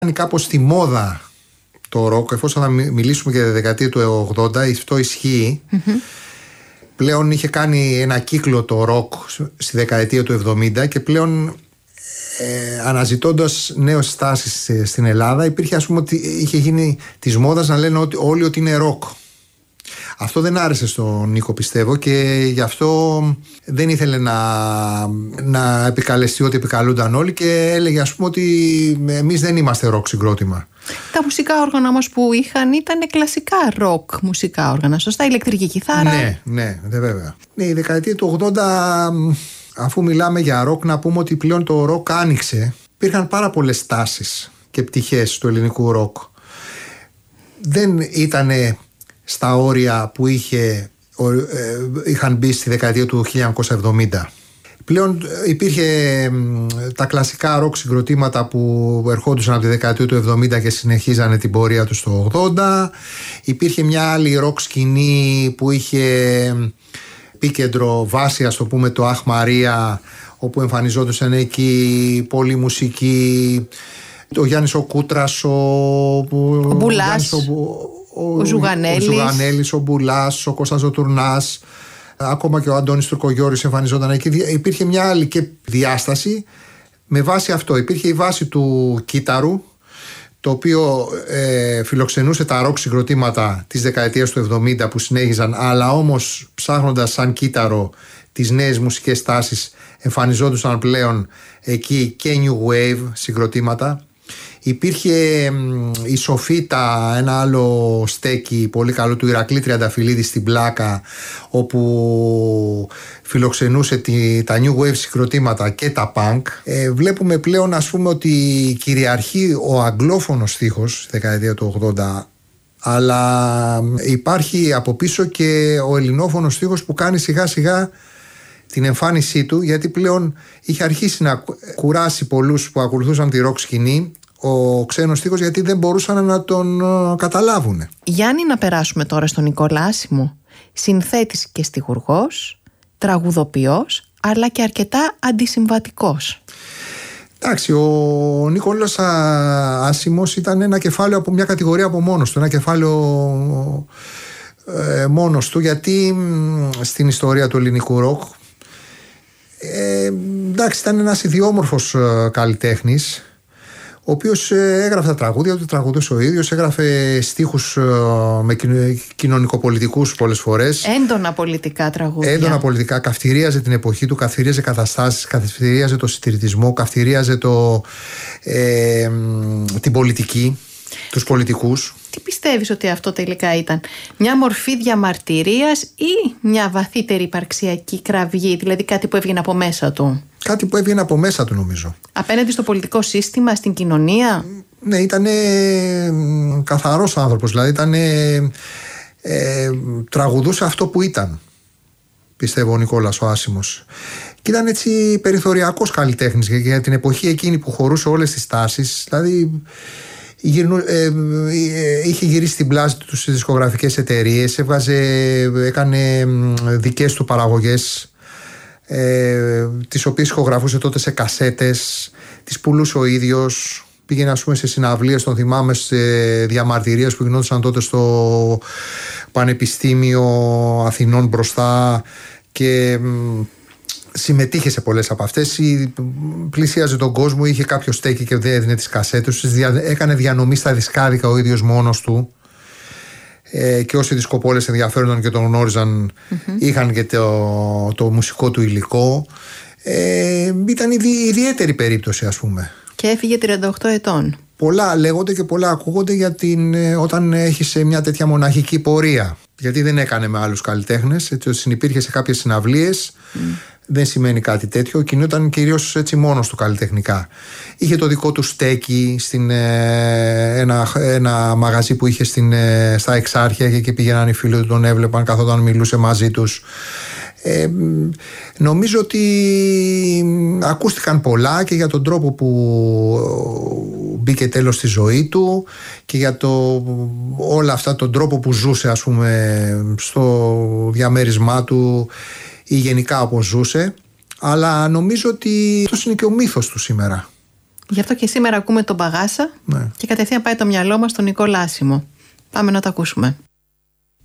Είναι κάπως στη μόδα το ροκ, εφόσον θα μιλήσουμε για τη δεκαετία του 80, αυτό ισχύει. Πλέον είχε κάνει ένα κύκλο το ροκ στη δεκαετία του 70 και πλέον αναζητώντας νέες στάσεις στην Ελλάδα, υπήρχε, ας πούμε, ότι είχε γίνει της μόδας να λένε όλοι ότι είναι ροκ. Αυτό δεν άρεσε στον Νίκο, πιστεύω, και γι' αυτό δεν ήθελε να επικαλεστεί ότι επικαλούνταν όλοι και έλεγε, ας πούμε, ότι εμείς δεν είμαστε ροκ συγκρότημα. Τα μουσικά όργανα όμως που είχαν ήταν κλασικά ροκ μουσικά όργανα, σωστά, ηλεκτρική κιθάρα. Ναι, βέβαια. Ναι, η δεκαετία του 80, αφού μιλάμε για ροκ, να πούμε ότι πλέον το ροκ άνοιξε. Υπήρχαν πάρα πολλές τάσεις και πτυχές του ελληνικού ροκ. Δεν ήτανε στα όρια που είχαν μπει στη δεκαετία του 1970. Πλέον υπήρχε τα κλασικά ροκ συγκροτήματα που ερχόντουσαν από τη δεκαετία του 70 και συνεχίζανε την πορεία τους το 80. Υπήρχε μια άλλη ροκ σκηνή που είχε επίκεντρο βάση, ας το πούμε, το Αχ Μαρία, όπου εμφανιζόντουσαν εκεί πολλή μουσική. Ο Γιάννης ο Κούτρας, ο Μπουλάς, ο Ζουγανέλης, ο Μπουλάς, ο Κώστας ο Τουρνάς, ακόμα και ο Αντώνης Τουρκογιώρης εμφανιζόταν εκεί. Υπήρχε μια άλλη και διάσταση με βάση αυτό. Υπήρχε η βάση του κύτταρου, το οποίο φιλοξενούσε τα ροκ συγκροτήματα της δεκαετίας του 70 που συνέχιζαν, αλλά όμως ψάχνοντας σαν κύτταρο τις νέες μουσικές τάσεις, εμφανιζόντουσαν πλέον εκεί και new wave συγκροτήματα. Υπήρχε η Σοφίτα, ένα άλλο στέκι πολύ καλό του Ηρακλή Τριανταφυλλίδη στην Πλάκα, όπου φιλοξενούσε τα new wave συγκροτήματα και τα punk. Βλέπουμε πλέον, ας πούμε, ότι κυριαρχεί ο αγγλόφωνος στίχος στη δεκαετία του 80, αλλά υπάρχει από πίσω και ο ελληνόφωνος στίχος που κάνει σιγά σιγά την εμφάνισή του, γιατί πλέον είχε αρχίσει να κουράσει πολλούς που ακολουθούσαν τη ροκ σκηνή ο ξένος στίχος, γιατί δεν μπορούσαν να τον καταλάβουν. Γιάννη, να περάσουμε τώρα στον Νικόλα Άσημο. Συνθέτης και στιχουργός, τραγουδοποιός, αλλά και αρκετά αντισυμβατικός. Εντάξει, ο Νικόλας Άσημος ήταν ένα κεφάλαιο από μια κατηγορία από μόνος του, ένα κεφάλαιο μόνος του, γιατί στην ιστορία του ελληνικού ροκ εντάξει, ήταν ένας ιδιόμορφος καλλιτέχνης, ο οποίος έγραφε τα τραγούδια του, τραγουδούσε ο ίδιος, έγραφε στίχους με κοινωνικοπολιτικούς πολλές φορές. Έντονα πολιτικά τραγούδια. Έντονα πολιτικά, καυτηρίαζε την εποχή του, καυτηρίαζε καταστάσεις, καυτηρίαζε το συντηρητισμό, καυτηρίαζε την πολιτική, τους πολιτικούς. Τι πιστεύεις ότι αυτό τελικά ήταν? Μια μορφή διαμαρτυρίας ή μια βαθύτερη υπαρξιακή κραυγή, δηλαδή κάτι που έβγαινε από μέσα του? Κάτι που έβγαινε από μέσα του, νομίζω. Απέναντι στο πολιτικό σύστημα, στην κοινωνία. Ναι, ήταν καθαρός άνθρωπος, δηλαδή τραγουδούσε αυτό που ήταν, πιστεύω, ο Νικόλας ο Άσημος. Και ήταν έτσι περιθωριακός καλλιτέχνης για την εποχή εκείνη που χωρούσε όλες τις τάσεις, δηλαδή είχε γυρίσει την πλάση του στις δισκογραφικές εταιρείες, έκανε δικές του παραγωγές, τις οποίες ηχογραφούσε τότε σε κασέτες, τις πουλούσε ο ίδιος, πήγαινε, ας πούμε, σε συναυλίες, τον θυμάμαι, σε διαμαρτυρίες που γινόντουσαν τότε στο Πανεπιστήμιο Αθηνών μπροστά, και συμμετείχε σε πολλές από αυτές. Πλησίαζε τον κόσμο, είχε κάποιο στέκι και έδινε τις κασέτες, έκανε διανομή στα δισκάδικα ο ίδιος μόνος του, και όσοι δισκοπόλες ενδιαφέρονταν και τον γνώριζαν είχαν και το μουσικό του υλικό. Ήταν ιδιαίτερη περίπτωση, ας πούμε. Και έφυγε 38 ετών. Πολλά λέγονται και πολλά ακούγονται όταν έχεις μια τέτοια μοναχική πορεία, γιατί δεν έκανε με άλλους καλλιτέχνες, έτσι, συνυπήρχε σε κάποιες συναυλίες. Δεν σημαίνει κάτι τέτοιο. Κινούνταν κυρίως έτσι μόνος του καλλιτεχνικά. Είχε το δικό του στέκι ένα μαγαζί που είχε στα Εξάρχεια, και εκεί πήγαιναν οι φίλοι του, τον έβλεπαν, καθόταν, μιλούσε μαζί τους. Νομίζω ότι ακούστηκαν πολλά και για τον τρόπο που μπήκε τέλος στη ζωή του και για όλα αυτά, τον τρόπο που ζούσε, ας πούμε, στο διαμέρισμά του ή γενικά όπως ζούσε. Αλλά νομίζω ότι αυτός είναι και ο μύθος του σήμερα. Γι' αυτό και σήμερα ακούμε τον Παγάσα, ναι, και κατευθείαν πάει το μυαλό μας στον Νικόλα Άσιμο. Πάμε να το ακούσουμε.